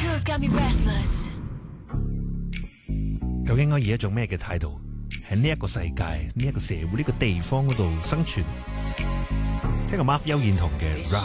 究竟我以一種咩嘅態度喺呢一個世界、呢一個社會、呢個地方嗰度生存？聽個 Marv 邱燕彤嘅